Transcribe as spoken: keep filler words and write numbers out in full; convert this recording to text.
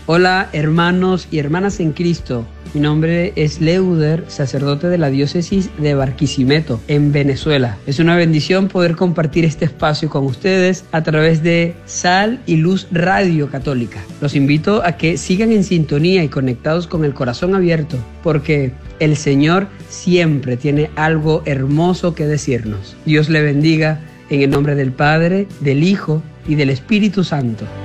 Hola hermanos y hermanas en Cristo, mi nombre es Leuder, sacerdote de la diócesis de Barquisimeto, en Venezuela. Es una bendición poder compartir este espacio con ustedes a través de Sal y Luz Radio Católica. Los invito a que sigan en sintonía y conectados con el corazón abierto, porque el Señor siempre tiene algo hermoso que decirnos. Dios le bendiga en el nombre del Padre, del Hijo y del Espíritu Santo.